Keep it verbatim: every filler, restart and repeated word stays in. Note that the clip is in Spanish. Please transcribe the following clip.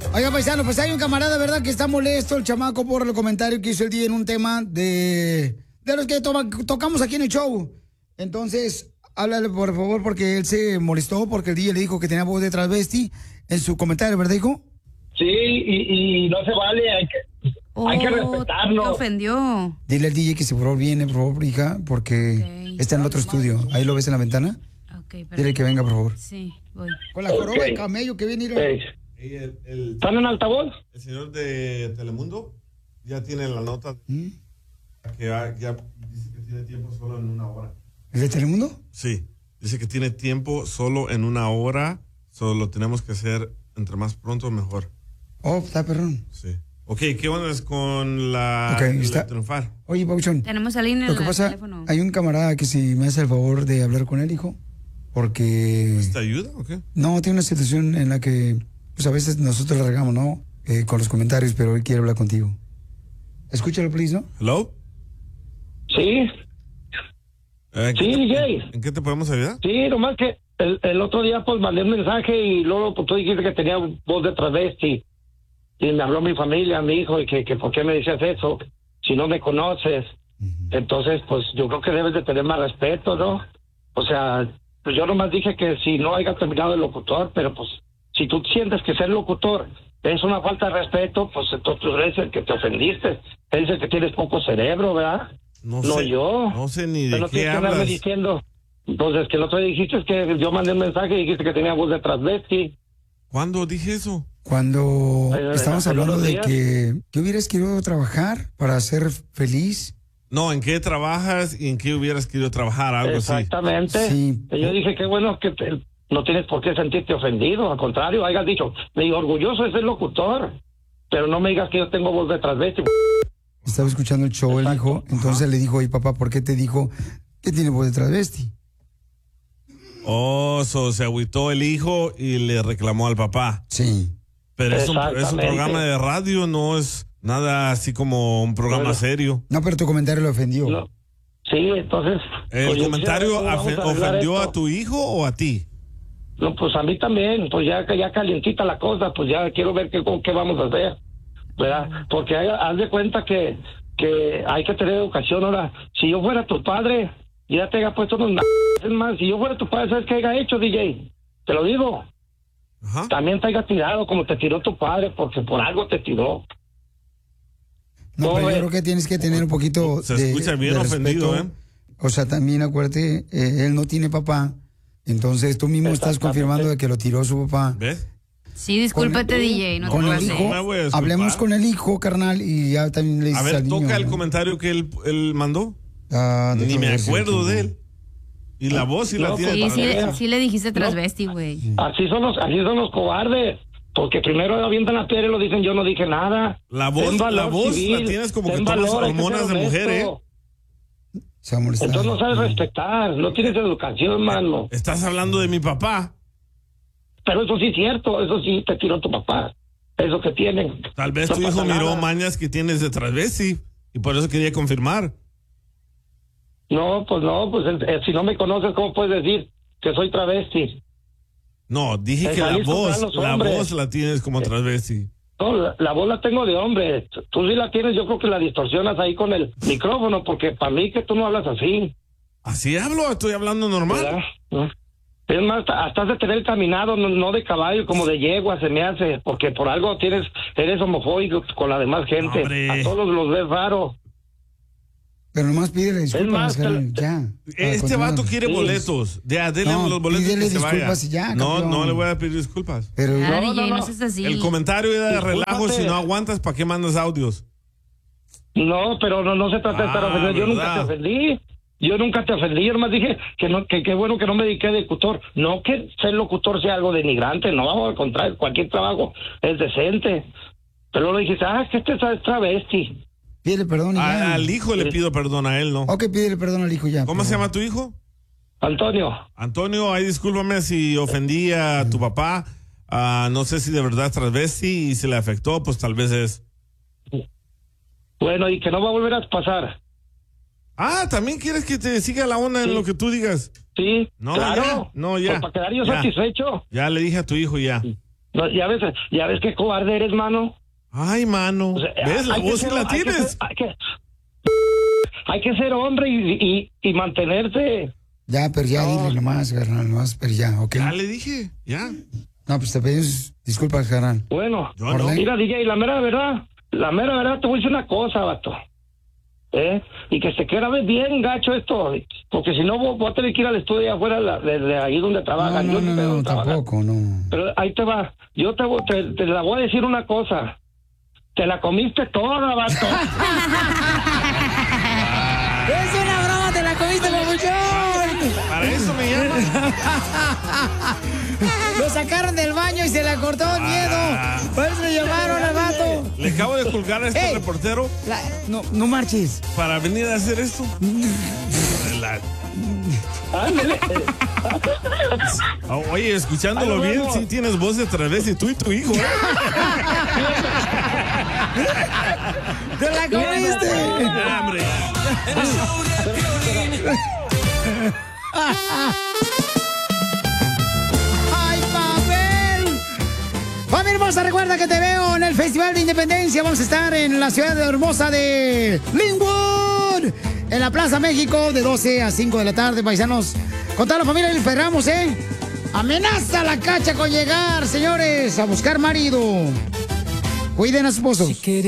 Oiga, paisano, pues hay un camarada, ¿verdad? Que está molesto el chamaco por el comentario que hizo el día en un tema de, de los que toma, tocamos aquí en el show. Entonces, háblale por favor porque él se molestó porque el día le dijo que tenía voz de transvesti en su comentario, ¿verdad, hijo? Sí, y, y no se vale, hay que, oh, hay que respetarlo. Te ofendió. Dile al D J que se por favor viene, por favor, hija, porque okay. está en el otro estudio. Ahí lo ves en la ventana. Okay, dile que venga, por favor. Sí, voy. Con la joroba okay. de camello que viene. Okay. El, el, ¿Están en altavoz? El señor de Telemundo ya tiene la nota ¿Mm? que ya, ya dice que tiene tiempo solo en una hora. ¿El de Telemundo? Sí, dice que tiene tiempo solo en una hora, solo lo tenemos que hacer entre más pronto mejor. Oh, está perrón. Sí. Ok, ¿qué onda es con la, okay, está... triunfar? Oye, Pauchón. Tenemos a línea en el pasa, teléfono. Hay un camarada que si me hace el favor de hablar con él, hijo, porque... ¿Te ayuda o qué? No, tiene una situación en la que... Pues a veces nosotros la regamos, ¿no? Eh, con los comentarios, pero hoy quiere hablar contigo. Escúchalo, please, ¿no? ¿Hello? Sí. Eh, sí, D J. ¿En qué te podemos ayudar? Sí, nomás que el, el otro día pues mandé un mensaje y luego pues, tú dijiste que tenía voz de travesti. Y me habló mi familia, mi hijo, y que, que por qué me decías eso, si no me conoces. Uh-huh. Entonces, pues yo creo que debes de tener más respeto, ¿no? O sea, pues yo nomás dije que si no haya terminado el locutor, pero pues... Si tú sientes que ser locutor es una falta de respeto, pues entonces tú eres el que te ofendiste. Eres el que tienes poco cerebro, ¿verdad? No, no sé, yo. No sé ni de Pero no qué hablas. Que diciendo. Entonces, que el otro día dijiste que yo mandé un mensaje y dijiste que tenía voz de transvesti. ¿Cuándo dije eso? Cuando eh, estamos hablando de que, que hubieras querido trabajar para ser feliz. No, ¿en qué trabajas y en qué hubieras querido trabajar? Algo Exactamente. así. Exactamente. Sí. Yo dije que bueno que... Te, no tienes por qué sentirte ofendido, al contrario, hayas dicho, me digo, orgulloso de ser locutor, pero no me digas que yo tengo voz de transvesti. Estaba escuchando el show Exacto. el hijo, entonces Ajá. le dijo, oye papá, ¿por qué te dijo que tiene voz de transvesti? Oh, so, se agüitó el hijo y le reclamó al papá. Sí. Pero es un, es un programa de radio, no es nada así como un programa bueno, serio. No, pero tu comentario lo ofendió. No. Sí, entonces... ¿El pues comentario ofendió a tu hijo o a ti? No, pues a mí también, pues ya, ya calientita la cosa, pues ya quiero ver qué, qué vamos a hacer, ¿verdad? Porque hay, haz de cuenta que, que hay que tener educación ahora. Si yo fuera tu padre, ya te haya puesto unos m******, más. Si yo fuera tu padre, ¿sabes qué haya hecho, D J? Te lo digo. Ajá. También te haya tirado como te tiró tu padre, porque por algo te tiró. No, pero yo creo que tienes que tener un poquito Se de, escucha bien de ofendido, ¿eh? O sea, también acuérdate, eh, él no tiene papá. Entonces tú mismo estás confirmando de que lo tiró su papá. ¿Ves? Sí, discúlpate, con, D J. No con te el hijo, no hablemos con el hijo, carnal, y ya también le dices A ver, al niño, toca ¿no? el comentario que él, él mandó. Ah, Ni me acuerdo de él. Y la voz sí no, la tiene. Sí, para sí, ver. sí le dijiste transvesti, güey. Sí. Así son los, así son los cobardes. Porque primero avientan la piedra y lo dicen, yo no dije nada. La voz, la voz civil, la tienes como que tomas hormonas de mujer, ¿eh? Entonces no sabes respetar, no tienes educación, mano. Estás hablando de mi papá. Pero eso sí es cierto, eso sí te tiró tu papá. Eso que tienen. Tal vez no tu hijo miró nada. mañas que tienes de transvesti y por eso quería confirmar. No, pues no, pues eh, si no me conoces, ¿cómo puedes decir que soy travesti? No, dije que la voz, la voz la tienes como transvesti. No, la, la voz la tengo de hombre. Tú sí la tienes, yo creo que la distorsionas ahí con el micrófono, porque para mí que tú no hablas así. ¿Así hablo? Estoy hablando normal. ¿No? Es más, hasta has de tener caminado, no, no de caballo, como de yegua, se me hace, porque por algo tienes, eres homofóbico con la demás gente. Hombre. A todos los ves raro. Pero nomás pídele disculpas, Es más, Carmen, ya. Este vato quiere Sí. boletos. Ya, denle No, los boletos pídele que se vaya. disculpas y ya, no, campeón. no le voy a pedir disculpas. Pero Ah, No, D J, no, no no. seas así. El comentario era de relajo. Discúlpate. Si no aguantas, ¿para qué mandas audios? No, pero no, no se trata de estar Ah, ofendido. Yo nunca te ¿verdad? ofendí. Yo nunca te ofendí. Yo nomás dije que no, que qué bueno que no me dediqué de locutor. No que ser locutor sea algo denigrante. No, al contrario, cualquier trabajo es decente. Pero luego dijiste, ah, que este es travesti. pídele perdón y ya. A- al hijo le pido perdón, a él no. Ok, pídele perdón al hijo ya. ¿Cómo por se favor. llama tu hijo? Antonio. Antonio, ahí discúlpame si ofendí a tu papá. Ah, no sé si de verdad es transvesti y si le afectó, pues tal vez es. Bueno, y que no va a volver a pasar. Ah, ¿también quieres que te siga la onda en Sí. lo que tú digas? Sí, No, claro. ya, no, ya. Pues para quedar yo Ya. satisfecho. Ya le dije a tu hijo ya. No, ya ves, ya ves qué cobarde eres, mano. Ay, mano. O sea, ¿Ves? La hay que voz sí ser- la hay que tienes. ser- Hay que, hay que ser hombre y, y, y mantenerse. Ya, pero ya dile nomás, carnal, nomás, pero ya, ¿ok? Ya le dije, ya. No, pues te pedimos disculpas, carnal. Bueno, Yo no. mira, D J, la mera verdad, la mera verdad, te voy a decir una cosa, vato. ¿Eh? Y que se grabe bien gacho esto, porque si no voy, voy a tener que ir al estudio afuera de, de, de ahí donde No, trabajan. no, Yo no, sé no, dónde trabajan. tampoco, no. Pero ahí te va, yo te, voy- te, te la voy a decir una cosa. Te la comiste toda, vato. ¡Es una broma! ¡Te la comiste, papuchón! Para eso me llaman. Lo sacaron del baño y se le cortó el miedo. Por eso le llamaron al vato. Le acabo de colgar a este Ey. reportero La- no, no marches. para venir a hacer esto. La- Ándale. Oh, Oye, escuchándolo Ahí bien, vamos. sí tienes voz de travesti, tú y tu hijo, ¿eh? ¡Te la comiste! Ya, hombre. ¡Ay, papel! Familia hermosa, recuerda que te veo en el Festival de Independencia. Vamos a estar en la ciudad hermosa de Linwood, en la Plaza México, de doce a cinco de la tarde, paisanos. Con toda la familia les esperamos, ¿eh? Amenaza la cacha con llegar, señores, a buscar marido. Cuiden a su esposo.